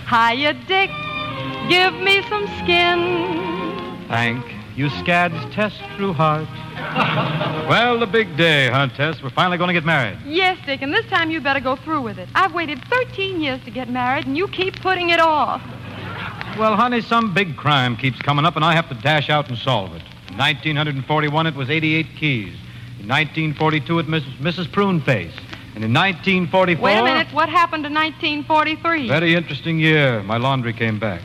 Hiya, Dick. Give me some skin. Thank you, Scads, Tess Trueheart. Well, the big day, huh, Tess? We're finally going to get married. Yes, Dick, and this time you better go through with it. I've waited 13 years to get married, and you keep putting it off. Well, honey, some big crime keeps coming up, and I have to dash out and solve it. In 1941, it was 88 Keys. In 1942, it was Mrs. Pruneface. And in 1944... Wait a minute. What happened to 1943? Very interesting year. My laundry came back.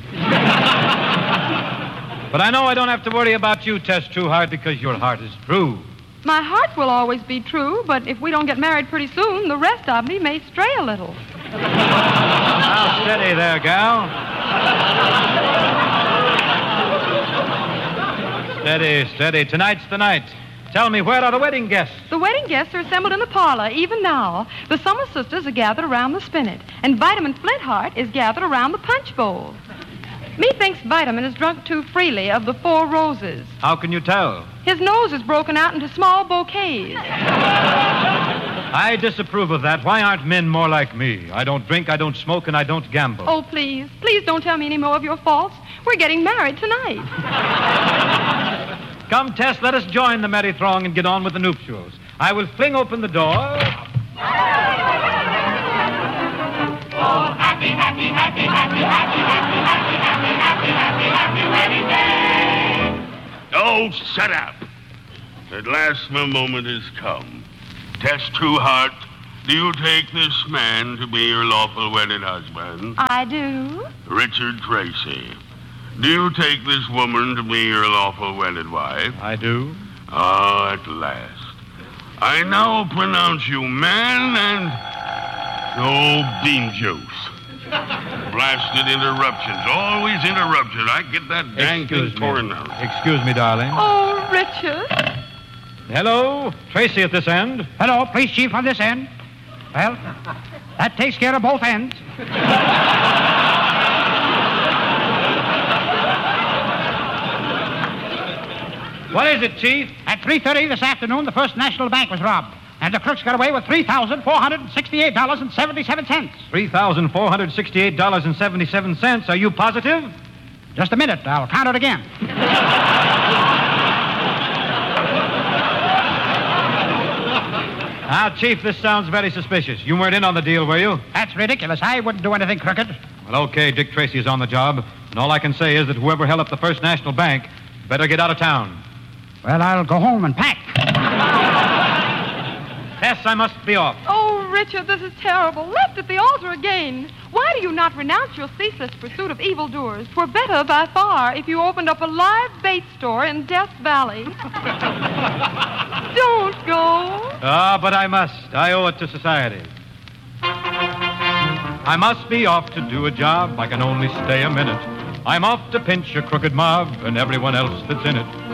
But I know I don't have to worry about you, Tess Trueheart, because your heart is true. My heart will always be true, but if we don't get married pretty soon, the rest of me may stray a little. Now, steady there, gal. Steady, steady. Tonight's the night. Tell me, where are the wedding guests? The wedding guests are assembled in the parlor, even now. The Summer sisters are gathered around the spinet, and Vitamin Flintheart is gathered around the punch bowl. Methinks Vitamin has drunk too freely of the 4 roses. How can you tell? His nose is broken out into small bouquets. I disapprove of that. Why aren't men more like me? I don't drink, I don't smoke, and I don't gamble. Oh, please. Please don't tell me any more of your faults. We're getting married tonight. Come, Tess, let us join the merry throng and get on with the nuptials. I will fling open the door. Oh, happy, happy, happy, happy, happy, happy, happy, happy, happy, happy, happy wedding day. Oh, shut up. At last my moment has come. Tess Trueheart, do you take this man to be your lawful wedded husband? I do. Richard Tracy, do you take this woman to be your lawful wedded wife? I do. Ah, at last. I now pronounce you man and... Oh, bean juice. Blasted interruptions. Always interruptions. I get that dang thing torn out. Excuse me, darling. Oh, Richard. Hello, Tracy at this end. Hello, police chief on this end. Well, that takes care of both ends. What is it, Chief? At 3:30 this afternoon, the First National Bank was robbed, and the crooks got away with $3,468.77. $3,468.77. Are you positive? Just a minute. I'll count it again. Now, Chief, this sounds very suspicious. You weren't in on the deal, were you? That's ridiculous. I wouldn't do anything crooked. Well, okay, Dick Tracy is on the job, and all I can say is that whoever held up the First National Bank better get out of town. Well, I'll go home and pack. Tess, I must be off. Oh, Richard, this is terrible. Left at the altar again. Why do you not renounce your ceaseless pursuit of evildoers? 'Twere better by far if you opened up a live bait store in Death Valley. Don't go. Ah, but I must. I owe it to society. I must be off to do a job. I can only stay a minute. I'm off to pinch a crooked mob and everyone else that's in it.